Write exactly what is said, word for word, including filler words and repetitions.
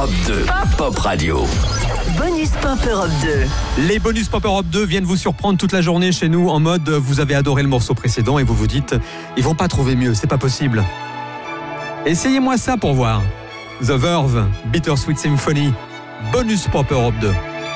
Europe deux, Pop Radio. Bonus Pop Europe deux. Les bonus Pop Europe deux viennent vous surprendre toute la journée chez nous en mode vous avez adoré le morceau précédent et vous vous dites ils vont pas trouver mieux, c'est pas possible. Essayez-moi ça pour voir. The Verve, Bittersweet Symphony, bonus Pop Europe deux.